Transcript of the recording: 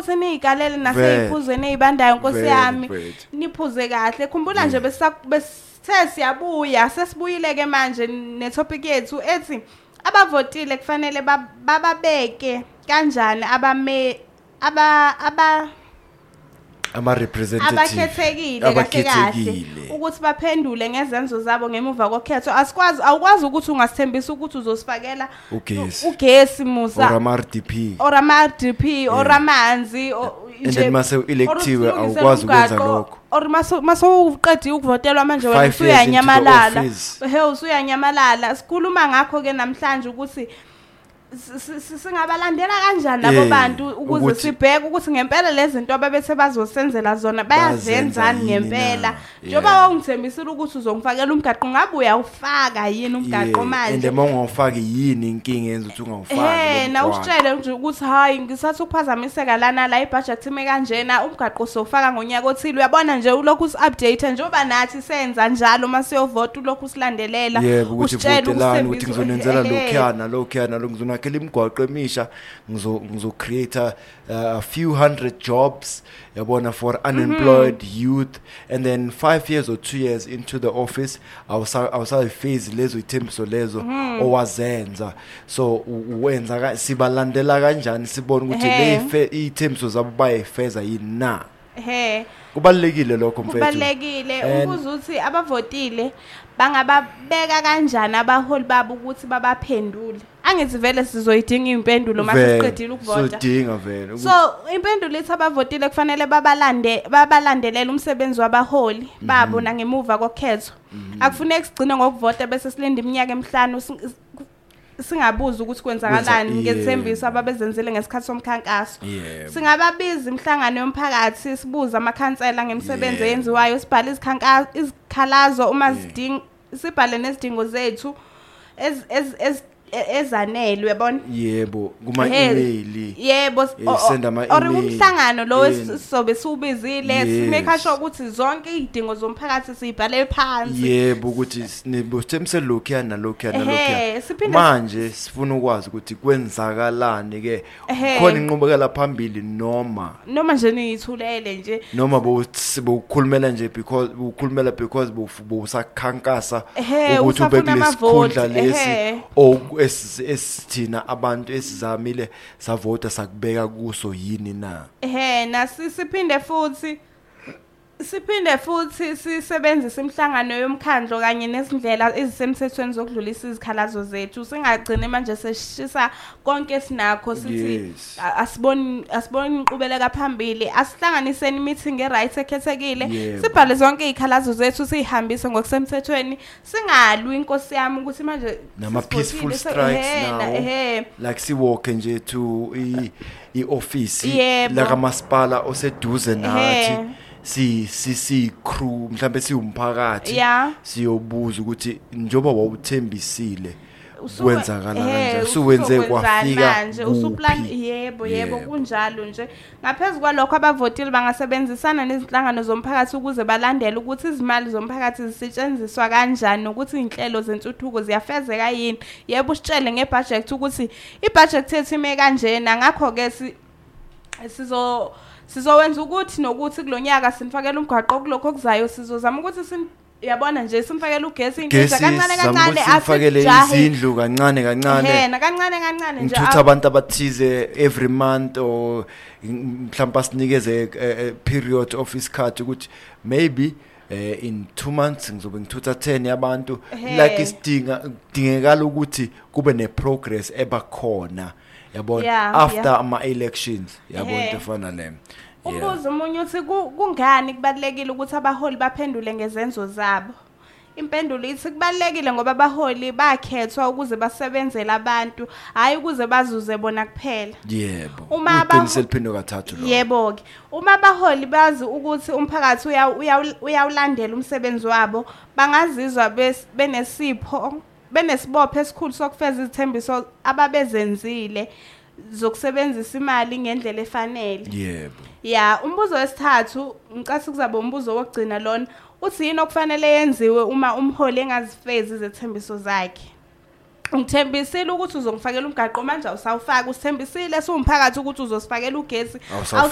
ukuthi niyigalele naseyiphuzweni ezibandayo Nkosi yami niphuze kahle khumbula nje besithe siyabuya sesibuyile ke manje netopic yethu ethi abavotile kufanele bababeke kanjani ama representative abakhethekile kahle ukuthi baphendule ngezenzo zabo ngemuva kokhetho awukwazi ukuthi ungasithembisa ukuthi uzosifakela ugesi musa or ama RDP or amanzi nje mase elective awukwazi ukwenza lokho or maso uqedile ukuvotelwa manje wena usuyanyamalala usuyanyamalala sikhuluma ngakho ke namhlanje ukuthi singabalandela kanjani labo bantu ukuze sibheke ukuthi ngempela lezi zinto ababethe bazosenzela zona bayazenzani ngempela njoba wawungithembisile ukuthi uzongifakela umgaqo ngabuya ufaka yini umgaqo manje ende mongawufaki yini inkinga yenza ukuthi ungawufaki na usitshele nje ukuthi hayi ngisathi ukuphazamiseka lana la ibudget ime kanjena umgaqo sofaka ngonyaka othile uyabona nje ulokhu usupdate njoba nathi senza njalo masiyovota ulokhu usilandelela usitshele ukuthi ngizonenzela lokhuyana ngizonakela imigwaqo emisha ngizo-create a few hundred jobs yabona for unemployed youth and then 5 years or 2 years into the office awusayiphase lezo ithembiso lezo owazenza so wenza sibalandela kanjani sibone ukuthi le ithembiso zabo bayifeza yini na kubalekile lokho mfethu kubalekile ukuthi abavotile bangababeka kanjani abaholi babo ukuthi babaphendule angithi vele sizoyidinga impendulo mase siqedile ukuvota sodinga vele so impendulo ithi abavotile kufanele babalandelele umsebenzi wabaholi babo nangemuva kokhetho akufuneki sigcine ngokuvota bese silinda iminyaka emihlanu singabuza ukuthi kwenzakalani ngethembiso ababezenzile ngesikhathi somkhankaso singababiza imhlangano yomphakathi sibuza amakhansela ngemisebenzi eyenziwayo sibhale izikhalazo uma sibhale nezidingo zethu ezanele uyabona yebo kuma email send ama email umhlangano lo sobe subizile simeka sure ukuthi zonke izidingo zomphakathi sibhale phansi yebo ukuthi nibothemse lokhuyana manje sifuna ukwazi ukuthi kwenzakalani ke khona inqubekela phambili noma nje niyithulele nje noma bokukhulumela nje because bosakhankasa ukuthi ubeke lesikhundla lesi esithina abantu esizamile savota sakubeka kuso yini na na siphinde futhi sisebenzisa imhlangano yomkhandlo kanye nezindlela ezisemthethweni zokudlulisa izikhalazo zethu singagcine manje seshisa konke sinakho sithi asiboni inqubeleka phambili asihlanganiseni meeting eright ekhethekile sibhale zonke izikhalazo zethu sihambise ngokusemthethweni singalwi inkosi yami ukuthi manje nama peaceful strikes now like siwalk nje to ioffice la kamasipala oseduze nathi si crew mhlambe siwumphakathi siyobuza ukuthi njoba wawuthembisile kwenzakala kanje usuwenze kwafika manje usuplan yebo kunjalo nje ngaphezulu kwalokho abavotile bangasebenzisana nezinhlangano zomphakathi ukuze balandele ukuthi izimali zomphakathi zisetshenziswa kanjani nokuthi inhlelo zentuthuko ziyafezeka yini yebo usitshele ngebudget ukuthi ibudget yethu ime kanjena ngakho ke sizowenza ukuthi nokuthi kulonyaka sinifakela umgwaqo kulokho okuzayo sizozama ukuthi yabona nje simfakela ugesi inkinga kancane asifakele izindlu kancane nje ngithuthi abantu abathize every month or mhlawumbe sinikeze period of isikhathi ukuthi maybe in 2 months ngizobe ngithutha 10 yabantu like isidingekala ukuthi kube neprogress ebakhona yabona after ama elections yabona efana le umbuzo umunye uthi kungani kubalekile ukuthi abaholi baphendule ngezenzo zabo impendulo ithi kubalekile ngoba abaholi bakhethwa ukuze basebenzele abantu hayi ukuze bazuze bona kuphela yebo uqiniseliphino kathathu lo yebo ke uma abaholi bazi ukuthi umphakathi uyawulandela umsebenzi wabo bangazizwa benesibopho esikhulu sokufeza izithembiso ababezenzile zokusebenzisa imali ngendlela efanele yebo umbuzo wesithathu ngicela kuzabe umbuzo wokugcina lona uthi yini okufanele yenziwe uma umholi engazifezi izethembiso zakhe ngithembisile ukuthi uzongifakela umgaqo manje awusawufaka usithembisile siwumphakathi ukuthi uzosifakela ugesi